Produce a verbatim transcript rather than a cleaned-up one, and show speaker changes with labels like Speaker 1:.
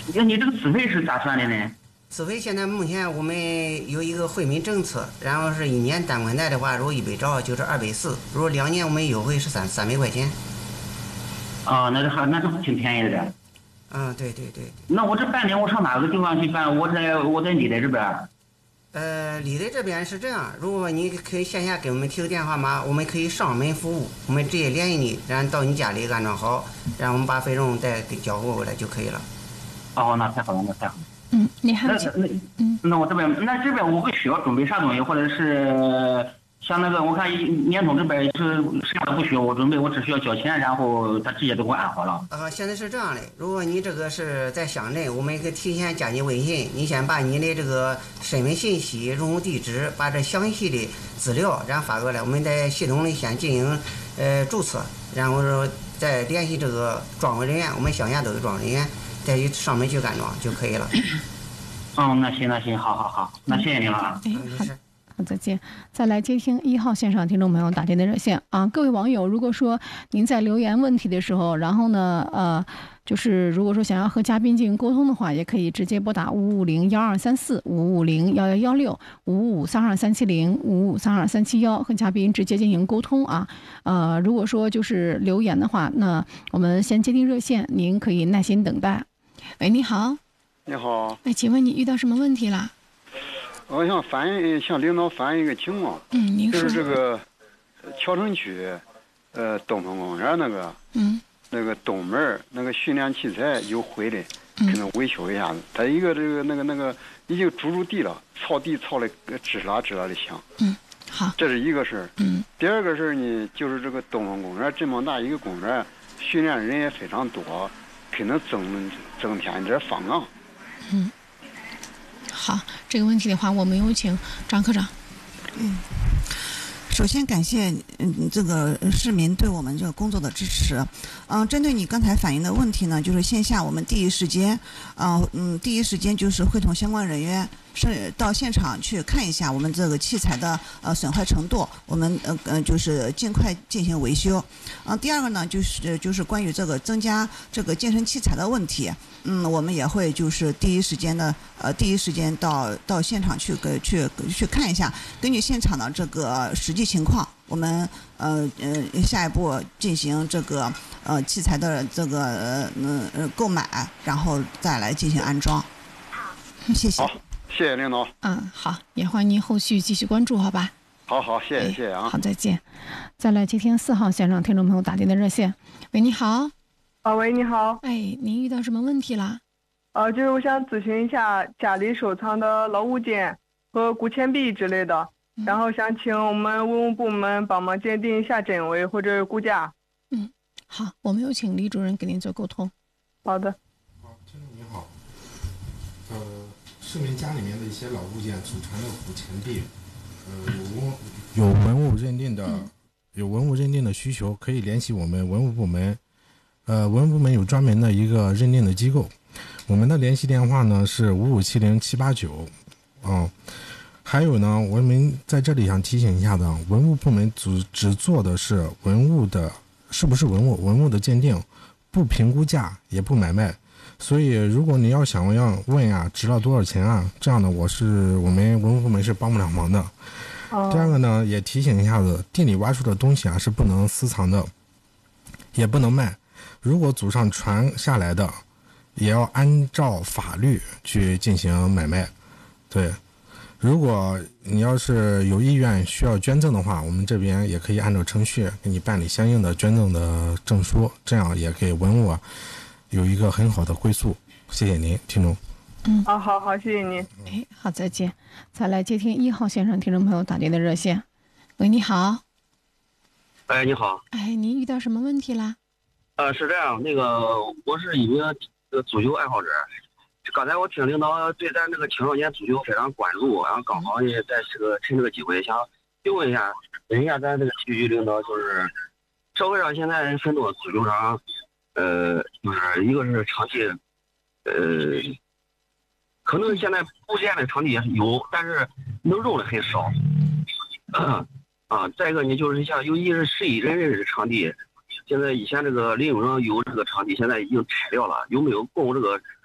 Speaker 1: 那你这个资费是咋算的呢？
Speaker 2: 资费现在目前我们有一个惠民政策，然后是一年单管贷的话，如果一百兆就是二百四，如果两年我们优惠是三三百块钱。
Speaker 1: 啊，那这还那这不挺便宜的这？
Speaker 2: 嗯，对对对。
Speaker 1: 那我这办理我上哪个地方去办？我在我在你的这边。
Speaker 2: 呃，你的这边是这样，如果你可以线下给我们提个电话码，我们可以上门服务，我们直接联系你，然后到你家里安装好，然后我们把费用再给交付过来就可以了。
Speaker 1: 哦，那太好了，那太好了。
Speaker 3: 嗯，你还有
Speaker 1: 那那嗯，那我这边那这边我会需要准备啥东西，或者是像那个我看年通这边是啥都不需要我准备，我只需要交钱，然后他直接都给我安好了。
Speaker 2: 啊，现在是这样的，如果你这个是在乡镇，我们可以提前加你微信，你先把你的这个身份信息、入户地址，把这详细的资料然后发过来，我们在系统里先进行呃注册，然后说再联系这个装务人员，我们乡下都有装务人员，再去上门去安装就可以了。
Speaker 1: 嗯，那行那行，好好好，那谢谢您了啊。
Speaker 3: 哎，好。好，再见。再来接听一号线上听众朋友打进的热线啊，各位网友，如果说您在留言问题的时候，然后呢，呃，就是如果说想要和嘉宾进行沟通的话，也可以直接拨打五五零幺二三四五五零幺幺幺六五五三二三七零五五三二三七幺和嘉宾直接进行沟通啊。呃，如果说就是留言的话，那我们先接听热线，您可以耐心等待。喂，你好。
Speaker 4: 你好。
Speaker 3: 哎，请问你遇到什么问题了？
Speaker 4: 我想反映向领导反映一个情况，
Speaker 3: 嗯，您说。
Speaker 4: 就是这个桥城区，呃，东风公园那个，
Speaker 3: 嗯，
Speaker 4: 那个东门那个训练器材有毁的，可能维修一下子。它一个这个那个那个已经注入地了，草地草的吱啦吱啦的响。
Speaker 3: 嗯，好，
Speaker 4: 这是一个事儿。
Speaker 3: 嗯，
Speaker 4: 第二个事儿呢，就是这个东风公园这么大一个公园，训练人也非常多，可能增增添一点方岗。
Speaker 3: 嗯。好，这个问题的话，我们有请张科长。
Speaker 5: 嗯，首先感谢嗯这个市民对我们这个工作的支持。嗯、呃，针对你刚才反映的问题呢，就是线下我们第一时间，啊、呃、嗯第一时间就是会同相关人员是到现场去看一下我们这个器材的呃损坏程度，我们呃呃就是尽快进行维修。啊、呃，第二个呢就是就是关于这个增加这个健身器材的问题。嗯，我们也会就是第一时间的呃第一时间到到现场去给去去看一下，根据现场的这个实际情况，我们呃呃下一步进行这个呃器材的这个呃呃购买，然后再来进行安装。谢谢。
Speaker 4: 好，谢谢领导。
Speaker 3: 嗯，好，也欢迎您后续继续关注，好吧？
Speaker 4: 好好，谢谢、哎、谢谢啊。
Speaker 3: 好，再见。再来接听四号线上听众朋友打进的热线。喂，你好。
Speaker 6: 啊，喂，你好。
Speaker 3: 哎，您遇到什么问题了？
Speaker 6: 呃，就是我想咨询一下家里收藏的老物件和古钱币之类的，嗯、然后想请我们文物部门帮忙鉴定一下真伪或者估价。
Speaker 3: 嗯，好，我们有请李主任给您做沟通。
Speaker 6: 好的。
Speaker 7: 好，听众你好。呃，市民家里面的一些老物件，祖传的古钱币，呃，有文有文物认定的，嗯、有文物认定的需求，可以联系我们文物部门。呃，文物部门有专门的一个认定的机构，我们的联系电话呢是五五七零七八九，哦，还有呢，我们在这里想提醒一下的，文物部门只只做的是文物的是不是文物，文物的鉴定，不评估价，也不买卖。所以，如果你要想要问啊，值了多少钱啊，这样的我是我们文物部门是帮不了忙的。
Speaker 6: 哦、
Speaker 7: 第二个呢，也提醒一下子，地里挖出的东西啊是不能私藏的，也不能卖。如果祖上传下来的，也要按照法律去进行买卖。对，如果你要是有意愿需要捐赠的话，我们这边也可以按照程序给你办理相应的捐赠的证书，这样也给文物啊有一个很好的归宿。谢谢您，听众。
Speaker 3: 嗯，
Speaker 6: 好好好，谢谢您。
Speaker 3: 哎，好，再见。再来接听一号线上听众朋友打进的热线。喂，你好。
Speaker 1: 哎，你好。
Speaker 3: 哎，您遇到什么问题啦？
Speaker 1: 呃，是这样，那个我是一名呃足球爱好者。刚才我听领导对咱这个青少年足球非常关注，然后刚好也在这个趁这个机会想询问一下，问一下咱这个体育局领导，就是社会上现在很多足球场，呃，就是一个是场地，呃，可能现在不建的场地有，但是能用的很少。啊，啊再一个呢，就是像尤其是十一人的场地。现在以前这个林永生有这个场地，现在已经拆掉了，有没有供这个